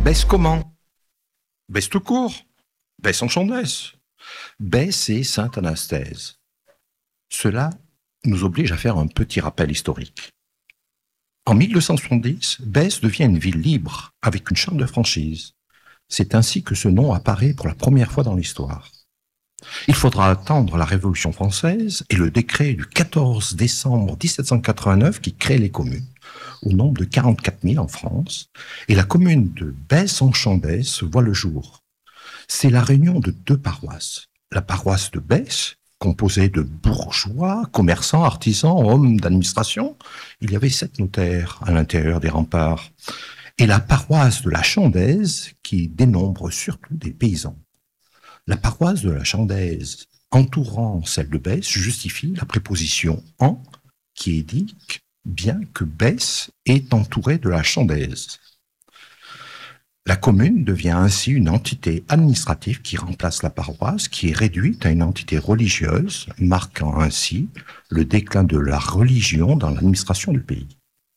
Besse comment? Besse tout court. Besse en Chandès. Besse et Sainte-Anastaise. Cela nous oblige à faire un petit rappel historique. En 1270, Besse devient une ville libre, avec une charte de franchise. C'est ainsi que ce nom apparaît pour la première fois dans l'histoire. Il faudra attendre la Révolution française et le décret du 14 décembre 1789 qui crée les communes, au nombre de 44 000 en France, et la commune de Besse-en-Chandès voit le jour. C'est la réunion de deux paroisses. La paroisse de Besse, composée de bourgeois, commerçants, artisans, hommes d'administration. Il y avait 7 notaires à l'intérieur des remparts. Et la paroisse de la Chandaise, qui dénombre surtout des paysans. La paroisse de la Chandaise, entourant celle de Besse, justifie la préposition « en » qui indique bien que Besse est entourée de la Chandaise. La commune devient ainsi une entité administrative qui remplace la paroisse, qui est réduite à une entité religieuse, marquant ainsi le déclin de la religion dans l'administration du pays.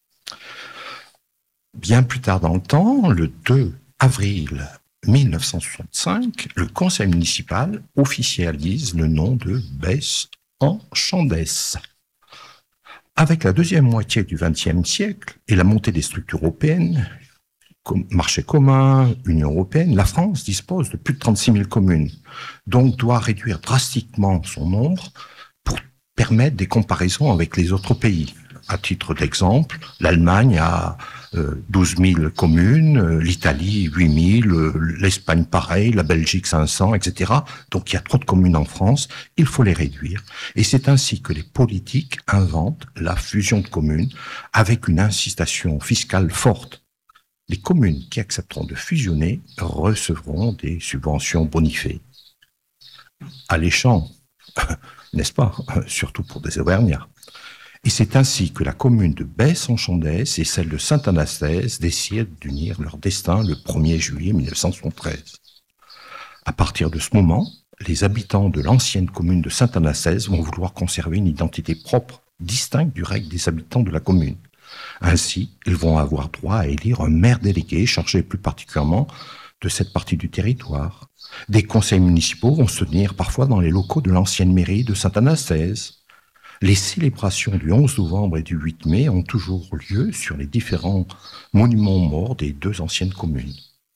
Bien plus tard dans le temps, le 2 avril 1965, le conseil municipal officialise le nom de Besse-en-Chandès. Avec la deuxième moitié du XXe siècle et la montée des structures européennes, marché commun, Union européenne, la France dispose de plus de 36 000 communes, donc doit réduire drastiquement son nombre pour permettre des comparaisons avec les autres pays. À titre d'exemple, l'Allemagne a 12 000 communes, l'Italie 8 000, l'Espagne pareil, la Belgique 500, etc. Donc il y a trop de communes en France, il faut les réduire. Et c'est ainsi que les politiques inventent la fusion de communes avec une incitation fiscale forte. Les communes qui accepteront de fusionner recevront des subventions bonifées. Alléchant, n'est-ce pas? Surtout pour des Auvergnats. Et c'est ainsi que la commune de Besse-en-Chandès et celle de Sainte-Anastaise décident d'unir leur destin le 1er juillet 1973. À partir de ce moment, les habitants de l'ancienne commune de Sainte-Anastaise vont vouloir conserver une identité propre, distincte du reste des habitants de la commune. Ainsi, ils vont avoir droit à élire un maire délégué chargé plus particulièrement de cette partie du territoire. Des conseils municipaux vont se tenir parfois dans les locaux de l'ancienne mairie de Sainte-Anastaise. Les célébrations du 11 novembre et du 8 mai ont toujours lieu sur les différents monuments morts des deux anciennes communes.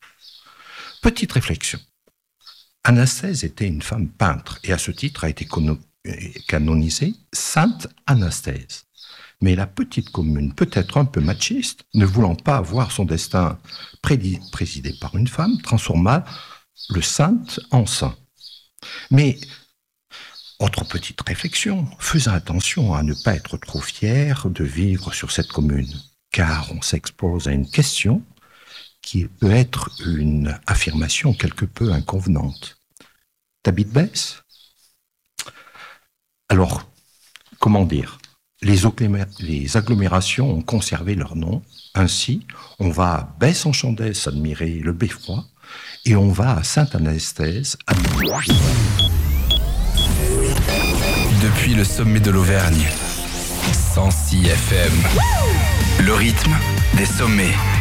Petite réflexion. Anastaise était une femme peintre et à ce titre a été canonisée Sainte Anastaise. Mais la petite commune, peut-être un peu machiste, ne voulant pas voir son destin présidé par une femme, transforma le sainte en saint. Mais, autre petite réflexion, faisons attention à ne pas être trop fier de vivre sur cette commune, car on s'expose à une question qui peut être une affirmation quelque peu inconvenante. T'habites Besse? Alors, comment dire? Les agglomérations ont conservé leur nom. Ainsi, on va à Besse-en-Chandès admirer le beffroi et on va à Sainte-Anastaise admirer... Depuis le sommet de l'Auvergne, 106 FM. Le rythme des sommets.